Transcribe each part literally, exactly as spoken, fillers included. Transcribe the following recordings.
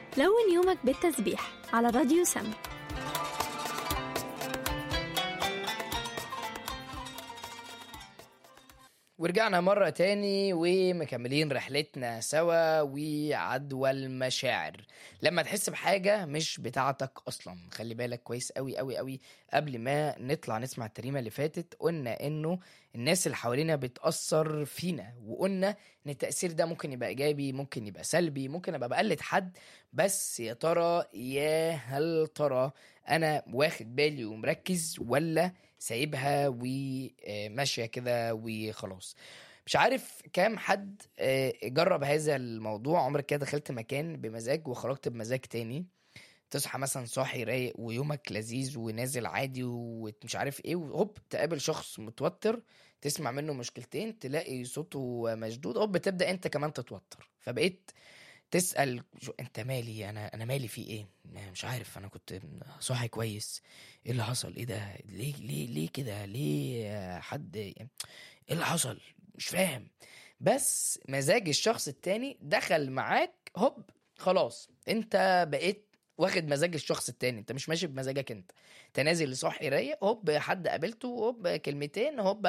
لون يومك بالتسبيح على راديو سم. ورجعنا مرة تاني ومكملين رحلتنا سوا وعدوى المشاعر. لما تحس بحاجة مش بتاعتك أصلا، خلي بالك كويس قوي قوي قوي. قبل ما نطلع نسمع التريمة اللي فاتت قلنا إنه الناس اللي حوالينا بتأثر فينا، وقلنا إن التأثير ده ممكن يبقى إيجابي، ممكن يبقى سلبي، ممكن أبقى بقلد حد. بس يا ترى يا هل ترى أنا واخد بالي ومركز ولا سايبها وماشية كده وخلاص؟ مش عارف كام حد آه، جرب هذا الموضوع. عمرك كده دخلت مكان بمزاج وخرجت بمزاج تاني؟ تصحى مثلا صاحي رايق ويومك لذيذ ونازل عادي ومش عارف ايه، وهوب تقابل شخص متوتر، تسمع منه مشكلتين، تلاقي صوته مشدود، هوب تبدأ انت كمان تتوتر. فبقيت تسأل شو انت مالي، انا انا مالي في ايه؟ مش عارف، انا كنت صاحي كويس، ايه اللي حصل؟ ايه ده؟ ليه ليه ليه كده؟ ليه حد؟ ايه اللي حصل؟ مش فاهم. بس مزاج الشخص التاني دخل معاك، هوب خلاص انت بقيت واخد مزاج الشخص التاني، انت مش ماشي بمزاجك انت. تنازل صاحي رايق، هوب حد قابلته، هوب كلمتين، هوب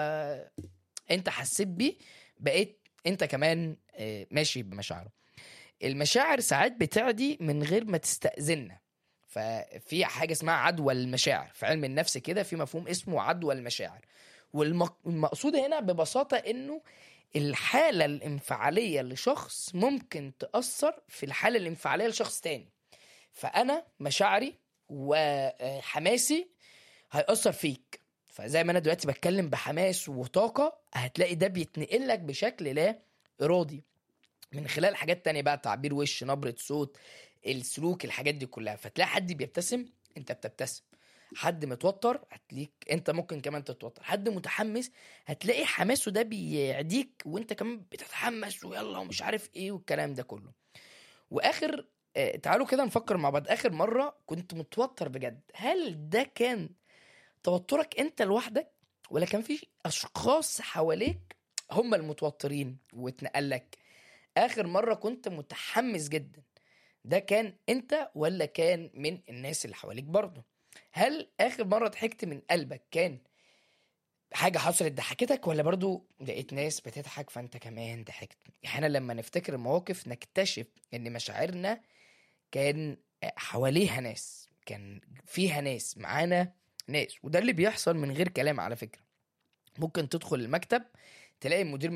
انت حسيت بيه، بقيت انت كمان اه، ماشي بمشاعره. المشاعر ساعات بتعدي من غير ما تستأذننا. ففي حاجة اسمها عدوى المشاعر في علم النفس، كده في مفهوم اسمه عدوى المشاعر. والمقصود هنا ببساطة انه الحالة الانفعالية لشخص ممكن تأثر في الحالة الانفعالية لشخص تاني. فأنا مشاعري وحماسي هيأثر فيك، فزي ما أنا دلوقتي بتكلم بحماس وطاقة، هتلاقي ده بيتنقل لك بشكل لا إرادي من خلال حاجات تانية بقى، تعبير وش، نبرة صوت، السلوك، الحاجات دي كلها. فتلاقي حد بيبتسم انت بتبتسم، حد متوتر هتلاقيك انت ممكن كمان تتوتر، حد متحمس هتلاقي حماسه ده بيعديك وانت كمان بتتحمس ويلا ومش عارف ايه والكلام ده كله. واخر اه تعالوا كده نفكر مع بعض، اخر مرة كنت متوتر بجد، هل ده كان توترك انت لوحدك ولا كان في اشخاص حواليك هم المتوترين واتنقلك؟ اخر مرة كنت متحمس جدا، ده كان انت ولا كان من الناس اللي حواليك برضه؟ هل اخر مرة ضحكت من قلبك كان حاجة حصلت ضحكتك، ولا برضه لقيت ناس بتضحك فانت كمان ضحكت؟ احنا لما نفتكر المواقف نكتشف ان مشاعرنا كان حواليها ناس، كان فيها ناس معانا ناس. وده اللي بيحصل من غير كلام على فكرة. ممكن تدخل المكتب تلاقي المدير